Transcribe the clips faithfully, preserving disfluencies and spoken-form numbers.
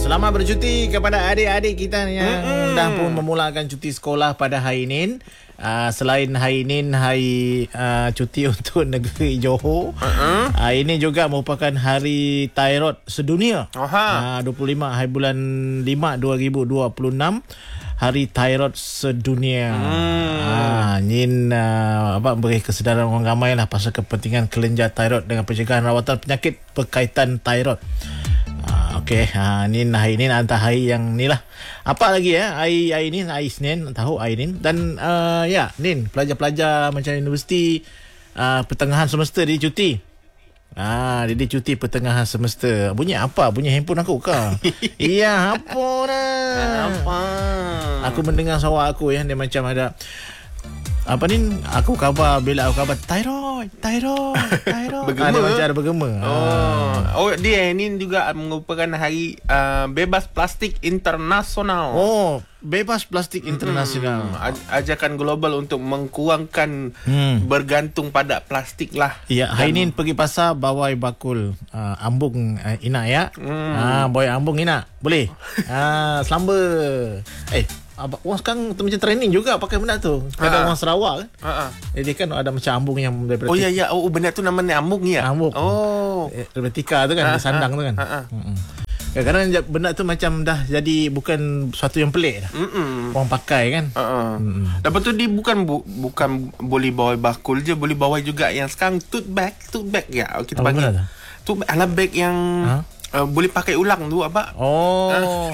Selamat bercuti kepada adik-adik kita yang Mm-mm. dah pun memulakan cuti sekolah pada hari ini. Uh, selain hari ini, hari uh, cuti untuk negeri Johor, uh-uh. uh, ini juga merupakan hari Thyroid sedunia. Uh, dua puluh lima hari bulan lima dua ribu dua puluh enam, hari Thyroid sedunia. Hmm. Uh, ini uh, apa beri kesedaran orang ramai lah pasal kepentingan kelenjar thyroid dengan pencegahan rawatan penyakit berkaitan thyroid. Okey, ha, ni hari ni antara hari yang ni lah. Apa lagi ya? Hari, hari ni, hari Isnin, tahu hari ni. Dan uh, ya, Nin, pelajar-pelajar macam universiti uh, pertengahan semester dia cuti. Ah, dia, dia cuti pertengahan semester. Bunyi apa? Bunyi handphone aku ke? Iya, apa dah? Apa? Aku mendengar suara aku ya, dia macam ada apa ni, aku khabar bila aku khabar thyroid, thyroid, thyroid. Bergema. Ada macam ada bergema. Oh, ah. oh dia ini juga merupakan hari uh, bebas plastik internasional. Oh, bebas plastik internasional. Hmm, ajakan global untuk mengkurangkan hmm. bergantung pada plastik lah. Ya, hari ni pergi pasar bawa bakul uh, ambung uh, Ina ya. Hmm. Ah, bawa ambung Ina. Boleh. Ah, selamba. Eh, abang orang sekarang tu macam training juga pakai benda tu. Kadang orang Sarawak kan. Ha. Jadi kan ada macam ambung yang daripada Oh ya ya, oh benda tu namanya ambung ya. Ambung. Oh. Daripada tika tu kan, ha, sandang ha, tu kan. Ha, ha. Kadang-kadang benda tu macam dah jadi bukan sesuatu yang pelik dah. Mm-mm. Orang pakai kan. Uh-uh. Lepas tu dia bukan bu, bukan boleh bawa bakul je, boleh bawa juga yang sekarang tote bag, tote bag ya. Kita apa panggil. Tote ala bag yang ha? uh, boleh pakai ulang tu apa? Oh. Uh.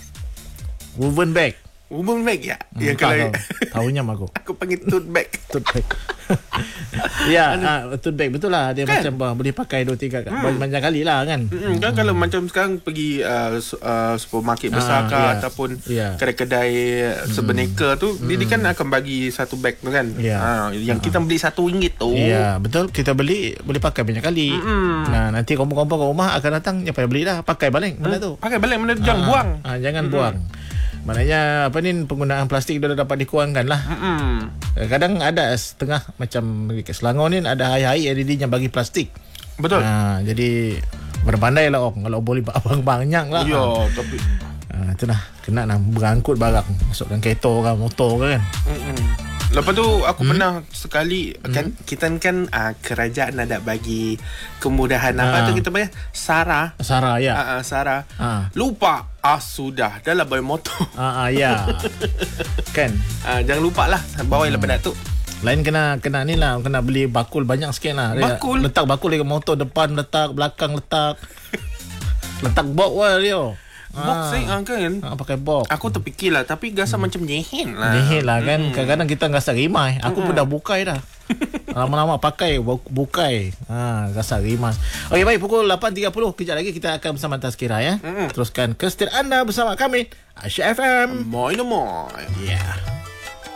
Woven bag. Woven bag ya. Hmm, ya kalau tahunya aku. Aku panggil tote bag. Tote bag. Ya, uh, tote bag betul lah. Dia kan? Macam bah, boleh pakai dua tiga hmm. banyak kali lah kan. Hmm, kan hmm. kalau macam sekarang pergi uh, uh, supermarket besar ah, ke yeah. ataupun yeah. kedai-kedai hmm. sebeneka tu, hmm. dia kan akan bagi satu bag tu kan. Yeah. Ha, yang uh-huh. kita beli satu ringgit tu. Ya, yeah, betul. Kita beli boleh pakai banyak kali. Hmm. Nah, nanti kompor-kompor ke rumah akan datang, ya payah belilah, pakai balik benda hmm. tu. Pakai balik benda tu, jangan uh, buang. Uh, jangan hmm. buang. Maknanya apa ni, penggunaan plastik dah dapat dikurangkan lah. Mm-hmm. Kadang ada setengah macam ke Selangor ni ada hari-hari L E D yang bagi plastik. Betul. Ha, jadi berpandai lah orang kalau boleh abang banyak lah. Ya, tapi ha, itu lah kena nak berangkut barang masukkan kereta ke motor ke kan. Mm-hmm. Lepas tu aku hmm? pernah sekali kan hmm? kita kan uh, kerajaan ada bagi kemudahan uh. apa tu kita panggil Sara. Sara ya. Uh, uh, Sara. Uh. Lupa ah sudah dah lah bawa motor. Ah uh, uh, ya. Kan. Uh, jangan lupa lah bawa hmm. benda tu. Lain kena kena ni lah, kena beli bakul banyak sikit lah. Bakul. Letak bakul di motor, depan letak, belakang letak. Letak box lah dia. Box eh ah, kan ah, pakai box. Aku terfikirlah tapi rasa hmm. macam nyehin lah. Nyehin lah kan. Hmm. Kadang-kadang kita rasa rimai. Aku hmm. pun dah bukai dah. Lama-lama pakai bukai. Ha, rasa rimas. Okey baik, pukul lapan tiga puluh kejap lagi kita akan bersama Tazkirah ya. Hmm. Teruskan kesetiaan anda bersama kami Aisyah F M. Moi no moi. Yeah.